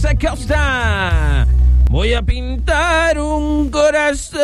Vanessa Costa. Voy a pintar un corazón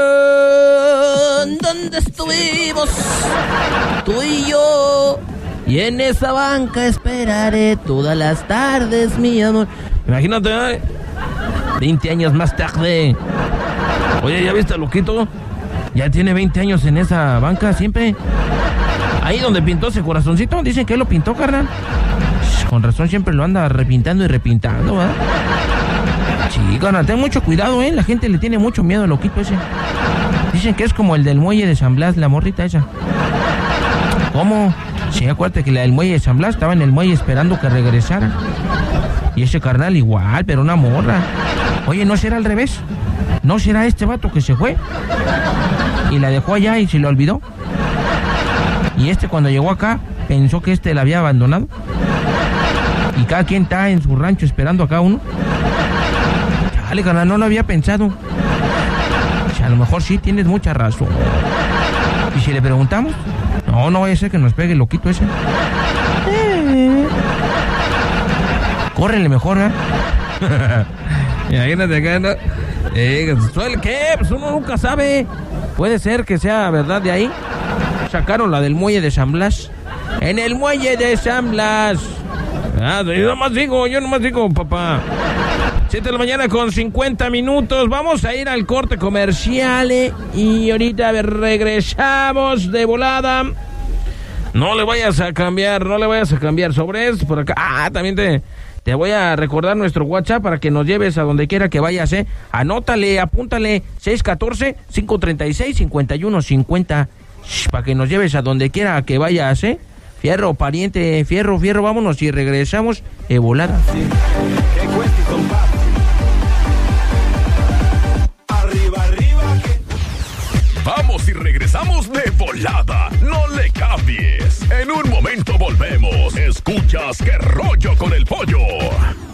donde estuvimos tú y yo. Y en esa banca esperaré todas las tardes, mi amor. Imagínate, 20 años más tarde. Oye, ¿ya viste a Loquito? Ya tiene 20 años en esa banca siempre. Ahí donde pintó ese corazoncito, dicen que él lo pintó, carnal. Con razón siempre lo anda repintando y repintando, ¿verdad? Sí, carnal, ten mucho cuidado, la gente le tiene mucho miedo al Loquito ese. Dicen que es como el del muelle de San Blas, la morrita esa. ¿Cómo? Sí, acuérdate que la del muelle de San Blas estaba en el muelle esperando que regresara. Y ese carnal igual, pero una morra. Oye, ¿no será al revés? ¿No será este vato que se fue? Y la dejó allá y se le olvidó. Y cuando llegó acá, pensó que la había abandonado. Y cada quien está en su rancho esperando a cada uno. Chale, carnal, no lo había pensado. O sea, a lo mejor sí, tienes mucha razón. ¿Y si le preguntamos? No vaya a ser que nos pegue el Loquito ese. Córrele mejor, ¿eh? Imagínate acá, ¿no? ¿Qué? Pues uno nunca sabe. Puede ser que sea verdad de ahí. Sacaron la del muelle de San Blas. En el muelle de San Blas. Yo nomás digo, papá. 7 de la mañana con 50 minutos. Vamos a ir al corte comercial, y ahorita regresamos de volada. No le vayas a cambiar sobre esto por acá. También te voy a recordar nuestro WhatsApp para que nos lleves a donde quiera que vayas, Anótale, apúntale, 614-536-5150, para que nos lleves a donde quiera que vayas, Fierro, pariente, fierro, vámonos y regresamos de volada. Vamos y regresamos de volada. No le cambies. En un momento volvemos. Escuchas Qué Rollo con el Pollo.